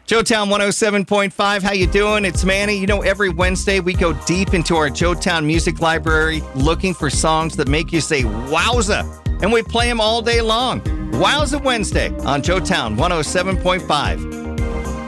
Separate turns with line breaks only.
Joetown 107.5, how you doing? It's Manny. You know, every Wednesday we go deep into our Joetown music library looking for songs that make you say, wowza, and we play them all day long. Wowza Wednesday on Joetown 107.5.